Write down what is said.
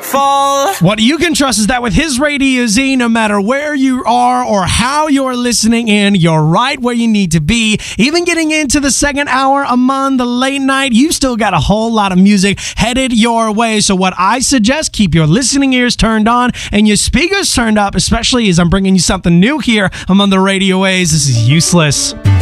fall. What you can trust is that with his Radio Z, no matter where you are or how you're listening in, you're right where you need to be. Even getting into the second hour among the late night, you've still got a whole lot of music headed your way. So what I suggest, keep your listening ears turned on and your speakers turned up, especially as I'm bringing you something new here among the Radio A's. This is Useless.